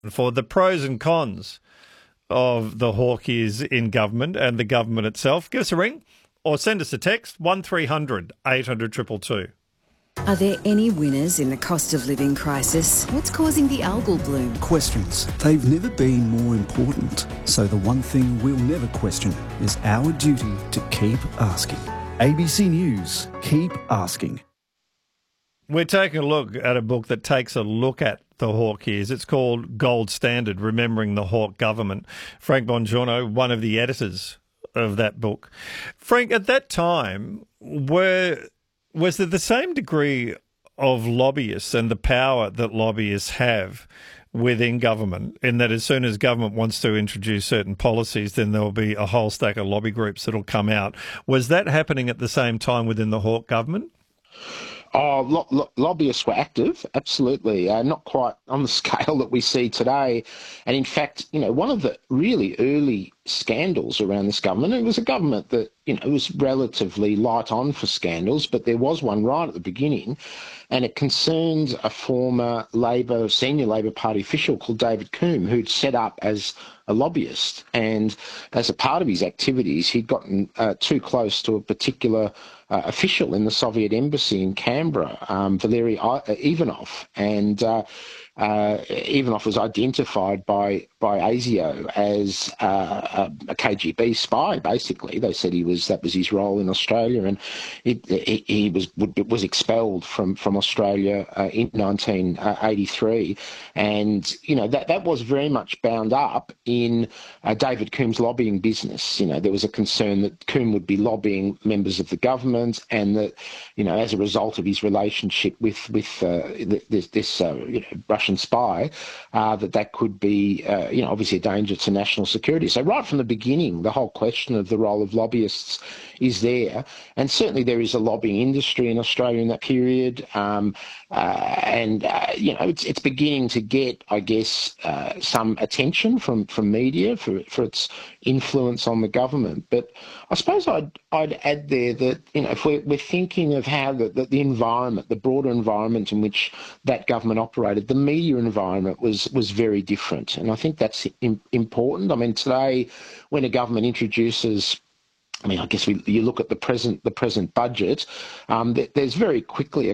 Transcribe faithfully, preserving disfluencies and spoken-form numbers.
for the pros and cons of the hawkies in government and the government itself. Give us a ring or send us a text, one three hundred eight hundred two two two. Are there any winners in the cost of living crisis? What's causing the algal bloom? Questions. They've never been more important. So the one thing we'll never question is our duty to keep asking. A B C News, keep asking. We're taking a look at a book that takes a look at the hawkies. It's called Gold Standard, Remembering the Hawke Government. Frank Bongiorno, one of the editors of that book. Frank, at that time, were... was there the same degree of lobbyists and the power that lobbyists have within government, in that as soon as government wants to introduce certain policies, then there will be a whole stack of lobby groups that will come out? Was that happening at the same time within the Hawke government? Oh, lo- lo- lobbyists were active, absolutely. Uh, not quite on the scale that we see today. And in fact, you know, one of the really early scandals around this government, it was a government that, you know, was relatively light on for scandals, but there was one right at the beginning, and it concerned a former Labor, senior Labor Party official called David Coombe, who'd set up as a lobbyist. And as a part of his activities, he'd gotten uh, too close to a particular uh, official in the Soviet embassy in Canberra, um, Valery Ivanov. And uh, uh, Ivanov was identified by by ASIO as uh, a, a K G B spy. Basically, they said he was that was his role in Australia, and he, he, he was was expelled from from Australia uh, in nineteen eighty-three. And you know that that was very much bound up in uh, David Coombe's lobbying business. You know, there was a concern that Coombe would be lobbying members of the government, and that, you know, as a result of his relationship with with uh, this, this uh, you know, Russian spy, uh, that that could be uh, you know, obviously a danger to national security. So right from the beginning, the whole question of the role of lobbyists is there. And certainly there is a lobbying industry in Australia in that period. Um, uh, and, uh, you know, it's, it's beginning to get, I guess, uh, some attention from, from media for, for its influence on the government. But I suppose I'd, I'd add there that, you know, if we're, we're thinking of how the, the, the environment, the broader environment in which that government operated, the media environment was, was very different. And I think that's important. I mean, today, when a government introduces, I mean, I guess we, you look at the present the present budget, um, there's very quickly a